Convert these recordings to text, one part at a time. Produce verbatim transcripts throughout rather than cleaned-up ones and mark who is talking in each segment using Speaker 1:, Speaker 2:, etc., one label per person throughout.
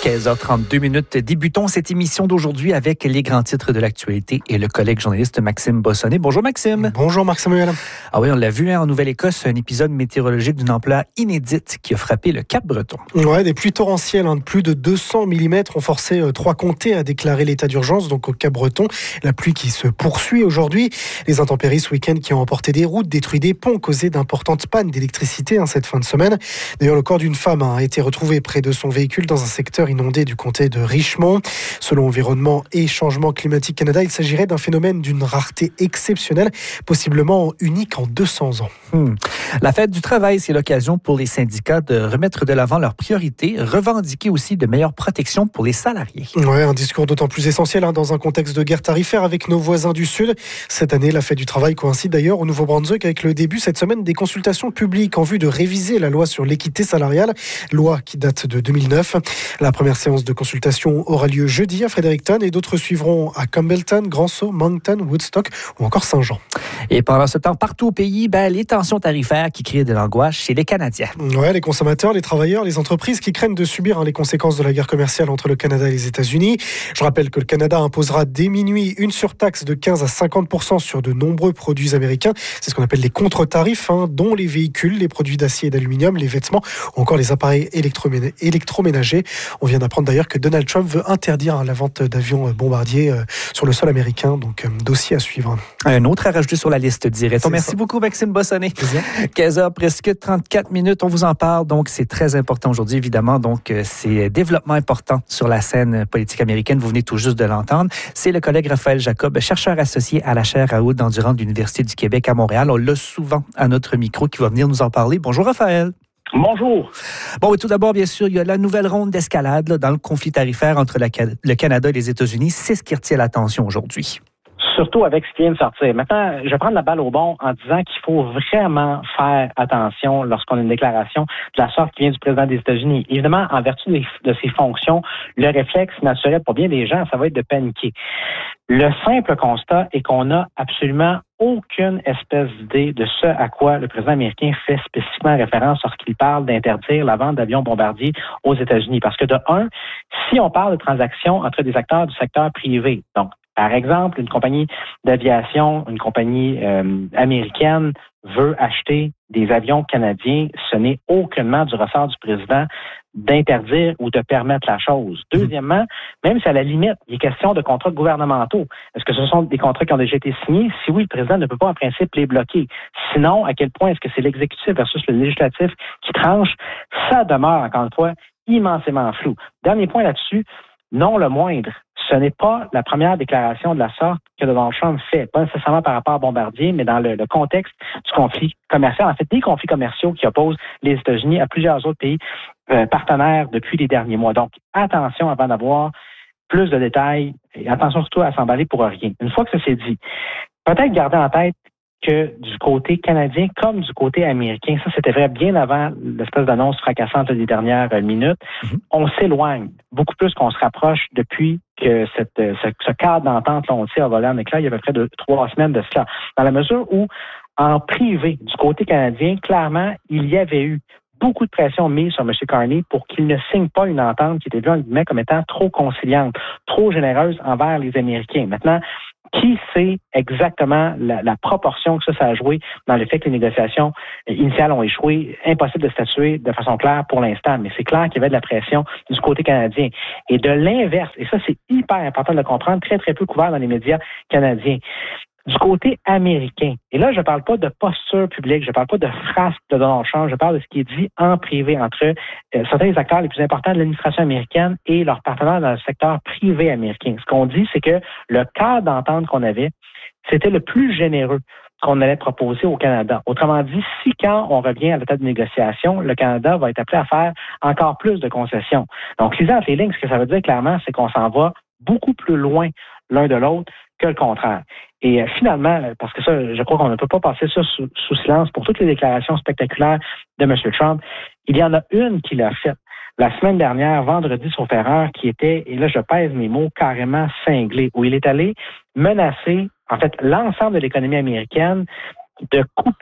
Speaker 1: quinze heures trente-deux minutes. Débutons cette émission d'aujourd'hui avec les grands titres de l'actualité et le collègue journaliste Maxime Bossonnet. Bonjour Maxime.
Speaker 2: Bonjour Marc-Samuel.
Speaker 1: Ah oui, on l'a vu hein, en Nouvelle-Écosse, un épisode météorologique d'une ampleur inédite qui a frappé le Cap-Breton.
Speaker 2: Ouais, des pluies torrentielles hein, de plus de deux cents millimètres ont forcé euh, trois comtés à déclarer l'état d'urgence, donc au Cap-Breton. La pluie qui se poursuit aujourd'hui. Les intempéries ce week-end qui ont emporté des routes, détruit des ponts, causé d'importantes pannes d'électricité hein, cette fin de semaine. D'ailleurs, le corps d'une femme hein, a été retrouvé près de son véhicule dans un secteur inondé du comté de Richmond. Selon Environnement et Changement Climatique Canada, il s'agirait d'un phénomène d'une rareté exceptionnelle, possiblement unique en deux cents ans.
Speaker 1: Hmm. La fête du travail, c'est l'occasion pour les syndicats de remettre de l'avant leurs priorités, revendiquer aussi de meilleures protections pour les salariés.
Speaker 2: Ouais, un discours d'autant plus essentiel hein, dans un contexte de guerre tarifaire avec nos voisins du Sud. Cette année, la fête du travail coïncide d'ailleurs au Nouveau-Brunswick avec le début cette semaine des consultations publiques en vue de réviser la loi sur l'équité salariale, loi qui date de deux mille neuf. La première séance de consultation aura lieu jeudi à Fredericton et d'autres suivront à Campbellton, Grand-Sault, Moncton, Woodstock ou encore Saint-Jean.
Speaker 1: Et pendant ce temps, partout au pays, ben, les tensions tarifaires qui créent de l'angoisse chez les Canadiens.
Speaker 2: Ouais, les consommateurs, les travailleurs, les entreprises qui craignent de subir hein, les conséquences de la guerre commerciale entre le Canada et les États-Unis. Je rappelle que le Canada imposera dès minuit une surtaxe de quinze à cinquante pour cent sur de nombreux produits américains. C'est ce qu'on appelle les contre-tarifs, hein, dont les véhicules, les produits d'acier et d'aluminium, les vêtements ou encore les appareils électroména- électroménagers. On vient d'apprendre d'ailleurs que Donald Trump veut interdire hein, la vente d'avions bombardiers euh, sur le sol américain. Donc, euh, dossier à suivre.
Speaker 1: Un autre à rajouter sur la liste, dirait-on.
Speaker 2: C'est
Speaker 1: Merci
Speaker 2: ça.
Speaker 1: beaucoup, Maxime Bossonnet. quinze heures, presque trente-quatre minutes. On vous en parle. Donc, c'est très important aujourd'hui, évidemment. Donc, c'est développement important sur la scène politique américaine. Vous venez tout juste de l'entendre. C'est le collègue Raphaël Jacob, chercheur associé à la chaire à haute endurance de l'Université du Québec à Montréal. On l'a souvent à notre micro qui va venir nous en parler. Bonjour, Raphaël.
Speaker 3: Bonjour.
Speaker 1: Bon, et tout d'abord, bien sûr, il y a la nouvelle ronde d'escalade là, dans le conflit tarifaire entre la, le Canada et les États-Unis. C'est ce qui retient l'attention aujourd'hui.
Speaker 3: Surtout avec ce qui vient de sortir. Maintenant, je vais prendre la balle au bon en disant qu'il faut vraiment faire attention lorsqu'on a une déclaration de la sorte qui vient du président des États-Unis. Évidemment, en vertu de, de ses fonctions, le réflexe naturel pour bien des gens, ça va être de paniquer. Le simple constat est qu'on n'a absolument aucune espèce d'idée de ce à quoi le président américain fait spécifiquement référence lorsqu'il parle d'interdire la vente d'avions bombardiers aux États-Unis. Parce que de un, si on parle de transactions entre des acteurs du secteur privé, donc par exemple, une compagnie d'aviation, une compagnie euh, américaine veut acheter des avions canadiens, ce n'est aucunement du ressort du président d'interdire ou de permettre la chose. Deuxièmement, même si à la limite, il est question de contrats gouvernementaux, est-ce que ce sont des contrats qui ont déjà été signés? Si oui, le président ne peut pas en principe les bloquer. Sinon, à quel point est-ce que c'est l'exécutif versus le législatif qui tranche? Ça demeure, encore une fois, immensément flou. Dernier point là-dessus, non le moindre. Ce n'est pas la première déclaration de la sorte que Donald Trump fait, pas nécessairement par rapport à Bombardier, mais dans le, le contexte du conflit commercial, en fait, des conflits commerciaux qui opposent les États-Unis à plusieurs autres pays euh, partenaires depuis les derniers mois. Donc, attention avant d'avoir plus de détails et attention surtout à s'emballer pour rien. Une fois que ça s'est dit, peut-être garder en tête que du côté canadien comme du côté américain, ça c'était vrai bien avant l'espèce d'annonce fracassante des dernières minutes, mm-hmm. on s'éloigne beaucoup plus qu'on se rapproche depuis que cette, ce, ce cadre d'entente là, on tire à voler en éclat il y a à peu près de trois semaines de cela. Dans la mesure où, en privé, du côté canadien, clairement, il y avait eu beaucoup de pression mise sur M. Carney pour qu'il ne signe pas une entente qui était vue en guillemets comme étant trop conciliante, trop généreuse envers les Américains. Maintenant, qui sait exactement la, la proportion que ça, ça a joué dans le fait que les négociations initiales ont échoué? Impossible de statuer de façon claire pour l'instant, mais c'est clair qu'il y avait de la pression du côté canadien. Et de l'inverse, et ça c'est hyper important de le comprendre, très très peu couvert dans les médias canadiens, du côté américain. Et là, je ne parle pas de posture publique, je ne parle pas de phrases de Donald Trump, je parle de ce qui est dit en privé entre euh, certains des acteurs les plus importants de l'administration américaine et leurs partenaires dans le secteur privé américain. Ce qu'on dit, c'est que le cadre d'entente qu'on avait, c'était le plus généreux qu'on allait proposer au Canada. Autrement dit, si quand on revient à la table de négociation, le Canada va être appelé à faire encore plus de concessions. Donc, lisant entre les lignes, ce que ça veut dire clairement, c'est qu'on s'en va beaucoup plus loin l'un de l'autre que le contraire. Et euh, finalement, parce que ça, je crois qu'on ne peut pas passer ça sous, sous silence pour toutes les déclarations spectaculaires de M. Trump, il y en a une qui l'a faite la semaine dernière, vendredi, sauf erreur, qui était, et là je pèse mes mots, carrément cinglé, où il est allé menacer, en fait, l'ensemble de l'économie américaine de couper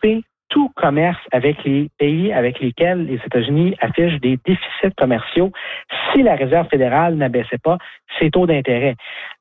Speaker 3: tout commerce avec les pays avec lesquels les États-Unis affichent des déficits commerciaux si la Réserve fédérale n'abaissait pas ses taux d'intérêt.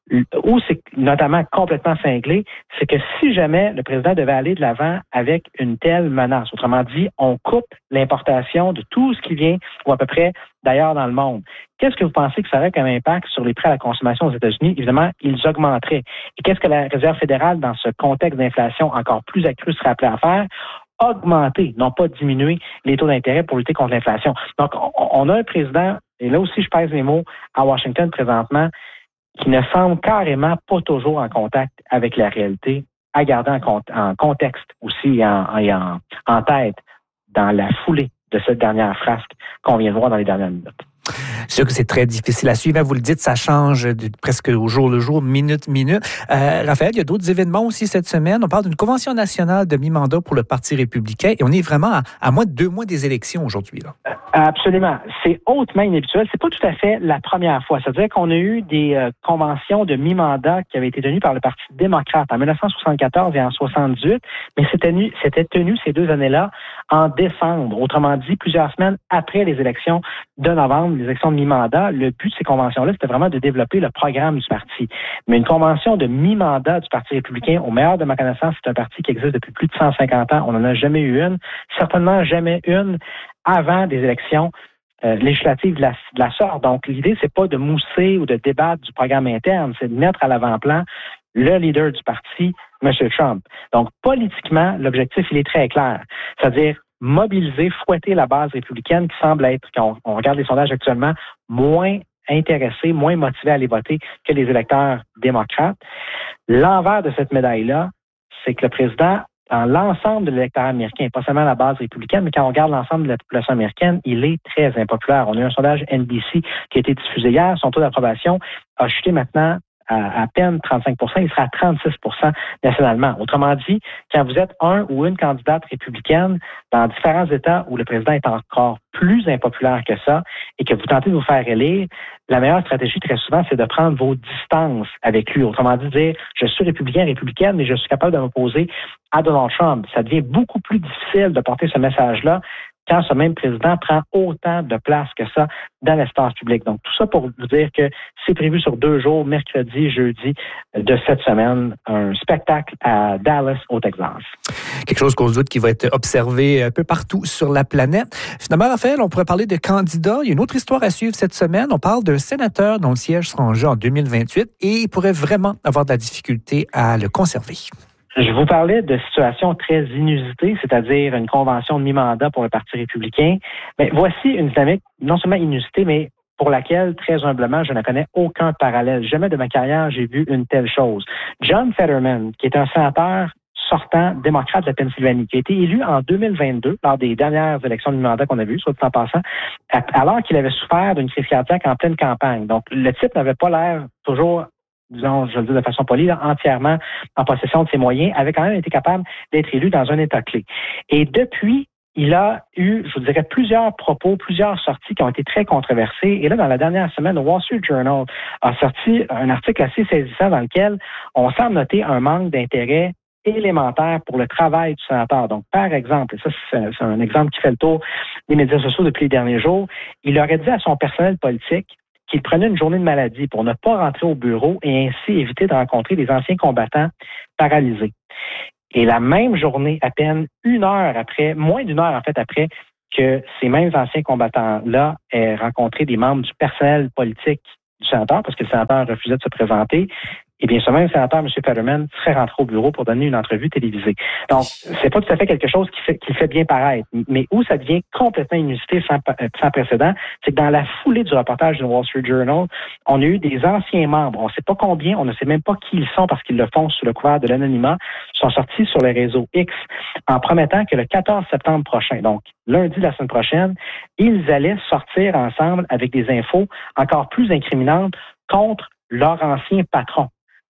Speaker 3: Où c'est notamment complètement cinglé, c'est que si jamais le président devait aller de l'avant avec une telle menace, autrement dit, on coupe l'importation de tout ce qui vient, ou à peu près d'ailleurs dans le monde, qu'est-ce que vous pensez que ça aurait comme impact sur les prêts à la consommation aux États-Unis? Évidemment, ils augmenteraient. Et qu'est-ce que la Réserve fédérale, dans ce contexte d'inflation encore plus accrue, serait appelée à faire? Augmenter, non pas diminuer les taux d'intérêt pour lutter contre l'inflation. Donc, on a un président, et là aussi je pèse mes mots, à Washington présentement, qui ne semble carrément pas toujours en contact avec la réalité, à garder en, con- en contexte aussi et en, en, en tête dans la foulée de cette dernière frasque qu'on vient de voir dans les dernières minutes.
Speaker 1: C'est sûr que c'est très difficile à suivre. Vous le dites, ça change de, presque au jour le jour, minute, minute. Euh, Raphaël, il y a d'autres événements aussi cette semaine. On parle d'une convention nationale de mi-mandat pour le Parti républicain et on est vraiment à, à moins de deux mois des élections aujourd'hui, là.
Speaker 3: Absolument. C'est hautement inhabituel. C'est pas tout à fait la première fois. C'est-à-dire qu'on a eu des euh, conventions de mi-mandat qui avaient été tenues par le Parti démocrate en dix-neuf cent soixante-quatorze et en soixante-dix-huit, mais c'était tenu, c'était tenu ces deux années-là en décembre. Autrement dit, plusieurs semaines après les élections de novembre, les élections de mi-mandat. Le but de ces conventions-là, c'était vraiment de développer le programme du parti. Mais une convention de mi-mandat du Parti républicain, au meilleur de ma connaissance, c'est un parti qui existe depuis plus de cent cinquante ans. On n'en a jamais eu une. Certainement jamais une avant des élections euh, législatives de la, de la sorte. Donc, l'idée, c'est pas de mousser ou de débattre du programme interne, c'est de mettre à l'avant-plan le leader du parti, M. Trump. Donc, politiquement, l'objectif, il est très clair. C'est-à-dire mobiliser, fouetter la base républicaine qui semble être, quand on, on regarde les sondages actuellement, moins intéressés, moins motivés à aller voter que les électeurs démocrates. L'envers de cette médaille-là, c'est que le président, dans l'ensemble de l'électorat américain, pas seulement la base républicaine, mais quand on regarde l'ensemble de la population américaine, il est très impopulaire. On a eu un sondage N B C qui a été diffusé hier. Son taux d'approbation a chuté maintenant à à peine trente-cinq pour cent. Il sera à trente-six pour cent nationalement. Autrement dit, quand vous êtes un ou une candidate républicaine dans différents États où le président est encore plus impopulaire que ça et que vous tentez de vous faire élire, la meilleure stratégie très souvent, c'est de prendre vos distances avec lui. Autrement dit, dire je suis républicain, républicaine, mais je suis capable de m'opposer à Donald Trump. Ça devient beaucoup plus difficile de porter ce message-là quand ce même président prend autant de place que ça dans l'espace public. Donc, tout ça pour vous dire que c'est prévu sur deux jours, mercredi, jeudi de cette semaine, un spectacle à Dallas, au Texas.
Speaker 1: Quelque chose qu'on se doute qui va être observé un peu partout sur la planète. Finalement, Raphaël, on pourrait parler de candidats. Il y a une autre histoire à suivre cette semaine. On parle d'un sénateur dont le siège sera en jeu en deux mille vingt-huit et il pourrait vraiment avoir de la difficulté à le conserver.
Speaker 3: Je vous parlais de situations très inusitées, c'est-à-dire une convention de mi-mandat pour le Parti républicain. Mais voici une dynamique non seulement inusitée, mais pour laquelle, très humblement, je ne connais aucun parallèle. Jamais de ma carrière, j'ai vu une telle chose. John Fetterman, qui est un sénateur sortant démocrate de la Pennsylvanie, qui a été élu en deux mille vingt-deux, lors des dernières élections de mi-mandat qu'on a vues, soit dit en passant, alors qu'il avait souffert d'une crise cardiaque en pleine campagne. Donc, le type n'avait pas l'air toujours, disons, je le dis de façon polie, là, entièrement en possession de ses moyens, avait quand même été capable d'être élu dans un État clé. Et depuis, il a eu, je vous dirais, plusieurs propos, plusieurs sorties qui ont été très controversées. Et là, dans la dernière semaine, le Wall Street Journal a sorti un article assez saisissant dans lequel on semble noter un manque d'intérêt élémentaire pour le travail du sénateur. Donc, par exemple, et ça, c'est, c'est un exemple qui fait le tour des médias sociaux depuis les derniers jours, il aurait dit à son personnel politique qu'il prenait une journée de maladie pour ne pas rentrer au bureau et ainsi éviter de rencontrer des anciens combattants paralysés. Et la même journée, à peine une heure après, moins d'une heure en fait après, que ces mêmes anciens combattants-là aient rencontré des membres du personnel politique du sénateur, parce que le sénateur refusait de se présenter, eh bien, ce même sénateur, M. Fetterman, serait rentré au bureau pour donner une entrevue télévisée. Donc, c'est pas tout à fait quelque chose qui fait, qui fait bien paraître. Mais où ça devient complètement inusité, sans, sans précédent, c'est que dans la foulée du reportage du Wall Street Journal, on a eu des anciens membres, on ne sait pas combien, on ne sait même pas qui ils sont parce qu'ils le font sous le couvert de l'anonymat, sont sortis sur les réseaux X en promettant que le quatorze septembre prochain, donc lundi de la semaine prochaine, ils allaient sortir ensemble avec des infos encore plus incriminantes contre leur ancien patron.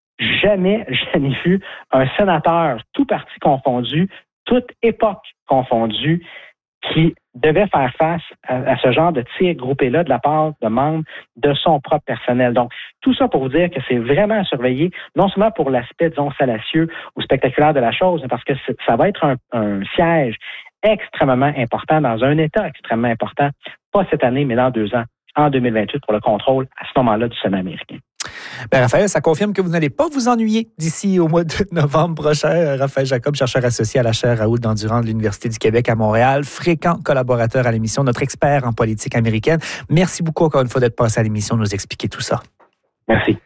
Speaker 3: Jamais je n'ai vu un sénateur, tout parti confondu, toute époque confondue, qui devait faire face à, à ce genre de tir groupé-là de la part de membres de son propre personnel. Donc, tout ça pour vous dire que c'est vraiment à surveiller, non seulement pour l'aspect, disons, salacieux ou spectaculaire de la chose, mais parce que ça va être un, un siège extrêmement important dans un État extrêmement important, pas cette année, mais dans deux ans, en deux mille vingt-huit, pour le contrôle à ce moment-là du Sénat américain.
Speaker 1: Ben, Raphaël, ça confirme que vous n'allez pas vous ennuyer d'ici au mois de novembre prochain. Raphaël Jacob, chercheur associé à la chaire Raoul Dandurand de l'Université du Québec à Montréal, fréquent collaborateur à l'émission, notre expert en politique américaine. Merci beaucoup encore une fois d'être passé à l'émission, nous expliquer tout ça.
Speaker 3: Merci.